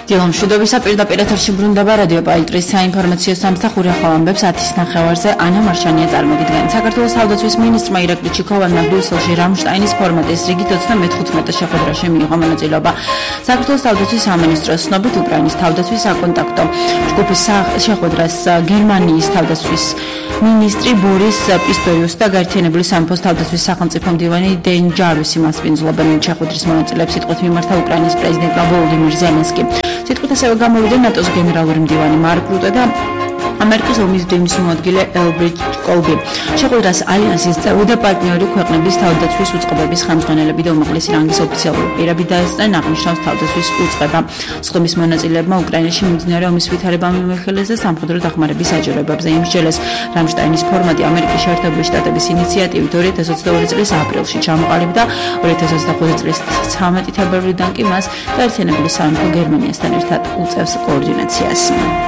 დილო მშვიდობისა, პირდაპირ ეთერში ბრუნდება რადიო პაილტრის საინფორმაციო სამსახური ახალ ამბებს 10:09-ზე ანა მარშანია წარმოგიდგენთ. საქართველოს თავდაცვის მინისტრმა ირაკლი ჩიქოვანმა ბრიუსელში რამშტაინის ფორმატის რიგით 34 შეხვედრაში მიიღო მონაწილეობა. საქართველოს თავდაცვის სამინისტროს ცნობით უკრაინის თავდაცვის საკონტაქტო ჯგუფის შეხვედრას გერმანიის თავდაცვის მინისტრი ბორის პისტოიუსი და გაერთიანებული სამეფოს თავდაცვის სახელმწიფო მდივანი დენ ჯარვისი მასპინძლობენ. შეხვედრის მონაწილეებს სიტყვით მიმართა უკრაინის პრეზიდენტმა ვოლოდიმირ ზელენსკი. სიტყვით ასევე გამოვიდა ნატოს გენერალური მდივანი მარკ რუტე და ამერიკის ომის დევნის მოადგილე ელბრიჯ კოლბი. შეხვედრას ალიანსის წევრი და პარტნიორი ქვეყნების თავდაცვის უწყებების ხელმძღვანელები და უმაღლესი რანგის ოფიციალური პირები დაესწრნენ აღნიშნავს თავდაცვის უწყება. სხდომის მონაწილეებმა უკრაინაში მიმდინარე ომის ვითარებამ მიმოიხილეს და სამხედრო დახმარების აჯილდოებებზე იმსჯელეს. რამშტაინის ფორმატი ამერიკის შეერთებული შტატების ინიციატივით 2022 წლის აპრილში ჩამოყალიბდა. 2025 წლის 13 თებერვლიდან კი მას გაერთიანებული სამეფო გერმანიასთან ერთად უწევს კოორდინაციას.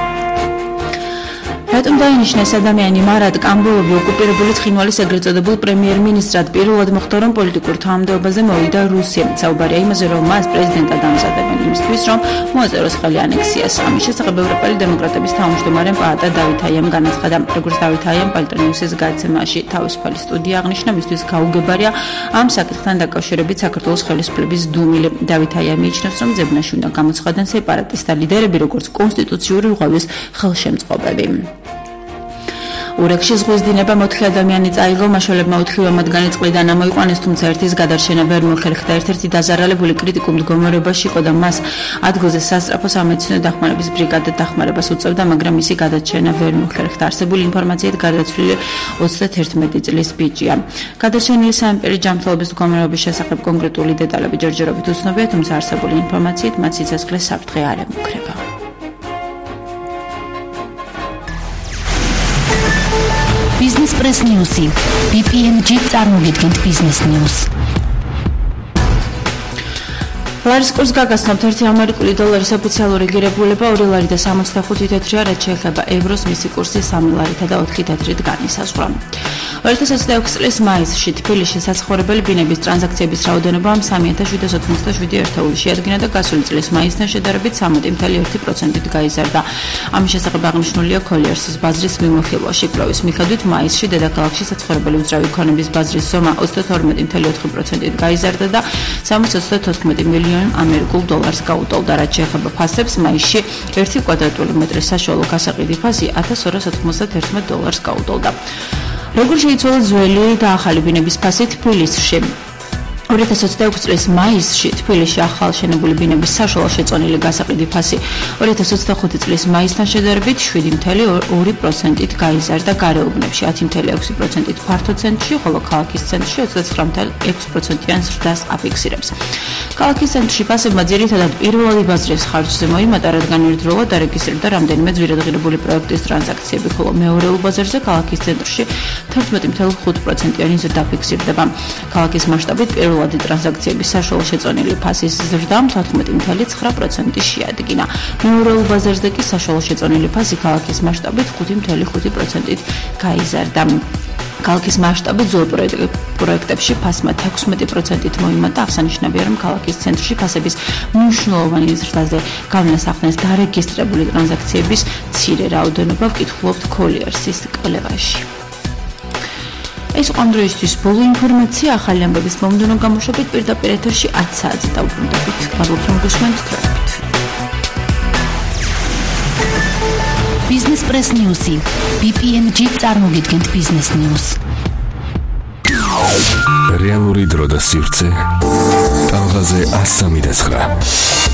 რატომ დაინიშნეს ადამიანი მარად კამბულოვი ოკუპირებული ცხინვალის ეგრეთ წოდებულ პრემიერ-მინისტრად პირველად მოხდა რომ პოლიტიკურ თანამდებობაზე მოვიდა რუსია. საუბარია იმაზე რომ მას პრეზიდენტად ამზადებენ იმისთვის რომ მოაწეროს ხელი ანექსიას. ამის შესახებ ევროპელი დემოკრატების თავმჯდომარე პაატა დავითაიამ განაცხადა. როგორც დავითაიამ პალტრნიუსის გადაცემაში თავისუფალი სტუდია აღნიშნა მისთვის გაუგებარია ამ საკითხთან დაკავშირებით საქართველოს ხელისუფლების დუმილი. დავითაია მიიჩნევს რომ ძებნაში უნდა გამოცხადեն სეპარატისტთა ლიდერები როგორც კონსტიტუციური რღვევის ხელშემწყობები. ურეკში ზღვის დინება 4 ადამიანი წაიღო, მაშველებმა 4 მათგანი წყლიდან ამოიყვანეს, თუმცა ერთის გადარჩენა ვერ მოხერხდა. ერთ-ერთი დაზარალებული კრიტიკულ მდგომარეობაში იყო და მას ადგილზე სასწრაფო სამედიცინო დახმარების ბრიგადა დახმარებას უწევდა, მაგრამ მისი გადარჩენა ვერ მოხერხდა. არსებული ინფორმაციით გადაცვლილი 31 წლის ბიჭია. გადარჩენილი სამეფო ჯანმრთელობის მდგომარეობის შესახებ კონკრეტული დეტალები ჯერჯერობით უცნობია, თუმცა არსებული ინფორმაციით მათ სიცოცხლეს საფრთხე არ ემუქრება. Business Press News. BPMG წარმოგიდგენთ Business News. ლარის კურსს გაგაცნობთ 1 ამერიკული დოლარის ოფიციალური ღირებულება 2 ლარი და 65 თეთრია, რაც შეეხება ევროს მისი კურსი 3 ლარითა და 4 თეთრით განისაზღვრა. 2026 წლის მაისში თბილისში საცხოვრებელი ბინების ტრანზაქციების რაოდენობა 3787 ერთეულში შეადგინა და გასული წლის მაისთან შედარებით 13.1%-ით გაიზარდა. ამის შესახებ აღნიშნულია Colliers-ის ბაზრის მიმოხილვაში. კვლევის მიხედვით მაისში დედაქალაქში საცხოვრებელი უძრავი ქონების ბაზრის ზომა 32.4%-ით გაიზარდა და 634 მილიონი ამერიკულ დოლარს გაუტოლდა. რაც შეეხება ფასებს, მაისში 1 კვადრატული მეტრის საშუალო გასაყიდი ფასი $1291 გაუტოლდა. როგორ შეიცვალა ძველი და ახალი ბინების ფასი თბილისში? 2026 წლის მაისში თბილისში ახალ შენებული ბინების საშუალო შეწონილი გასაყიდი ფასი 2025 წლის მაისთან შედარებით 7.2%-ით გაიზარდა, გარეუბნებში 10.6%-ით ფართო ცენტრში, ხოლო ქალაქის ცენტრში 29.6%-იან ზრდას აფიქსირებს. ქალაქის ცენტრში ფასებმა ძირითადად პირველადი ბაზრის ხარჯზე მოიმატა, რადგან ერთდროულად დარეგისტრირდა რამდენიმე ძვირადღირებული პროექტის ტრანზაქციები, ხოლო მეორეულ ბაზარზე ქალაქის ცენტრში 11.5%-იანი ზრდა ფიქსირდება. ქალაქის მასშტაბით პირველადი ტრანზაქციების საშუალო შეწონილი ფასის ზრდა 14.9%-ი შეადგინა. მეორეულ ბაზარზე კი საშუალო შეწონილი ფასი ქალაქის მასშტაბით 5.5%-ით გაიზარდა. ქალაქის მასშტაბით ძველ პროექტებში ფასმა 16%-ით მოიმატა. აღსანიშნავია, რომ ქალაქის ცენტრში ფასების მნიშვნელოვანი ზრდაზე გავლენას ახდენს დარეგისტრირებული ტრანზაქციების მცირე რაოდენობა, ვკითხულობთ Colliers-ის კვლევაში. ეს იყო ამ დროისთვის ბოლო ინფორმაცია. ახალი ამბების მომდევნო გამოშვებით პირდაპირ ეთერში 10 საათზე დავუბრუნდებით. მადლობთ რომ გუსმენთ. Business Press News. BPMG წარმოგიდგენთ Business News. რეალური დრო და სივრცე. ტალღაზე 103.9.